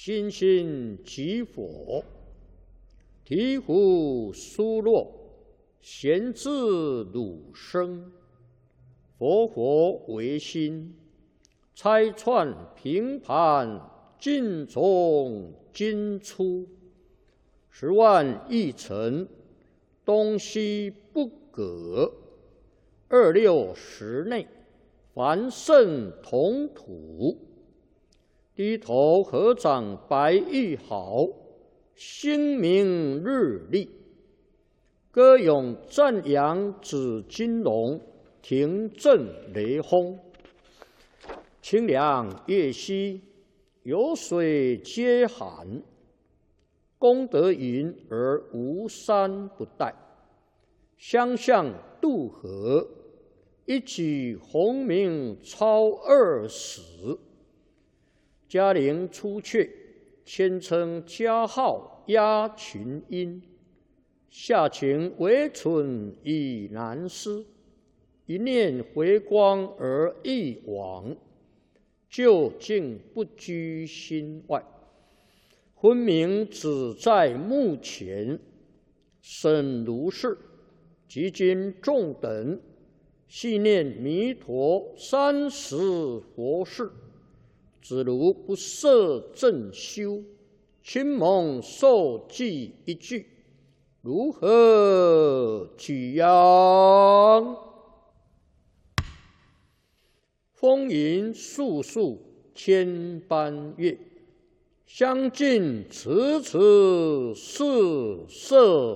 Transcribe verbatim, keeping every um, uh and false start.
心心即佛，醍醐疏落，贤自汝生。佛佛唯心，拆穿平盘，尽从今出。十万亿尘，东西不隔。二六时内，凡圣同土。低头合掌白玉好，星明日丽。歌咏赞扬紫金龙，庭震雷轰。清凉月兮，有水皆寒。功德云而无山不殆。相向渡河，一举鸿名超二史。嘉陵出阙，先称嘉号压群英。下情惟存以难思，一念回光而一往，究竟不居心外。昏明只在目前，审如是，即今众等细念弥陀三十佛事。子如不摄正修，亲蒙受记一句，如何举扬？风云素素千般月，相近迟迟是色